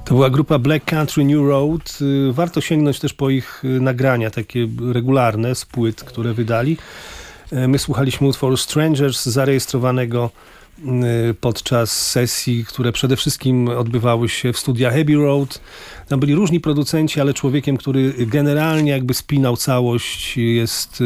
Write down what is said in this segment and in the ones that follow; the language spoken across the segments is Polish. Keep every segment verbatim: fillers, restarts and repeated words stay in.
To była grupa Black Country New Road. Warto sięgnąć też po ich nagrania, takie regularne z płyt, które wydali. My słuchaliśmy utworu Strangers, zarejestrowanego podczas sesji, które przede wszystkim odbywały się w studiach Abbey Road. Tam byli różni producenci, ale człowiekiem, który generalnie jakby spinał całość, jest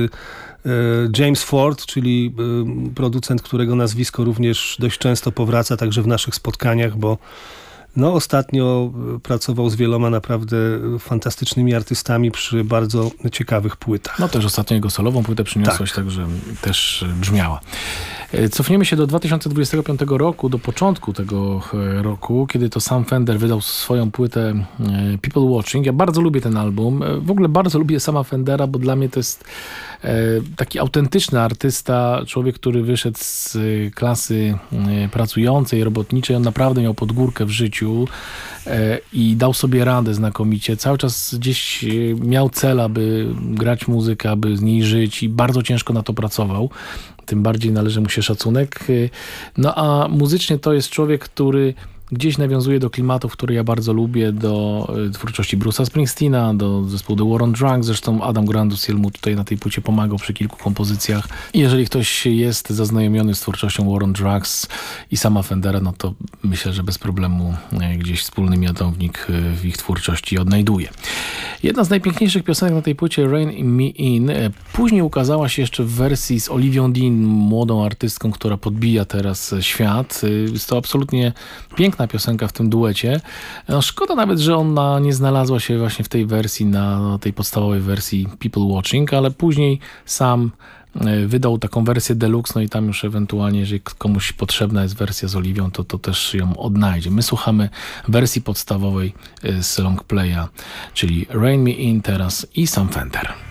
James Ford, czyli producent, którego nazwisko również dość często powraca także w naszych spotkaniach, bo no, ostatnio pracował z wieloma naprawdę fantastycznymi artystami przy bardzo ciekawych płytach. No też ostatnio jego solową płytę przyniosłeś, tak. Także też brzmiała. Cofniemy się do dwa tysiące dwudziestego piątego roku, do początku tego roku, kiedy to Sam Fender wydał swoją płytę People Watching. Ja bardzo lubię ten album. W ogóle bardzo lubię sama Fendera, bo dla mnie to jest taki autentyczny artysta, człowiek, który wyszedł z klasy pracującej, robotniczej. On naprawdę miał podgórkę w życiu i dał sobie radę znakomicie. Cały czas gdzieś miał cel, aby grać muzykę, aby z niej żyć i bardzo ciężko na to pracował. Tym bardziej należy mu się szacunek. No a muzycznie to jest człowiek, który gdzieś nawiązuje do klimatów, które ja bardzo lubię, do twórczości Bruce'a Springsteena, do zespołu The War on Drugs. Zresztą Adam Granduciel mu tutaj na tej płycie pomagał przy kilku kompozycjach. I jeżeli ktoś jest zaznajomiony z twórczością War on Drugs i sama Fendera, no to myślę, że bez problemu gdzieś wspólny mianownik w ich twórczości odnajduje. Jedna z najpiękniejszych piosenek na tej płycie, Rain Me In, później ukazała się jeszcze w wersji z Olivią Dean, młodą artystką, która podbija teraz świat. Jest to absolutnie piękna piosenka w tym duecie. No, szkoda nawet, że ona nie znalazła się właśnie w tej wersji, na tej podstawowej wersji People Watching, ale później sam wydał taką wersję deluxe, no i tam już ewentualnie, jeżeli komuś potrzebna jest wersja z Oliwią, to, to też ją odnajdzie. My słuchamy wersji podstawowej z longplaya, czyli Rain Me In teraz i Sam Fender.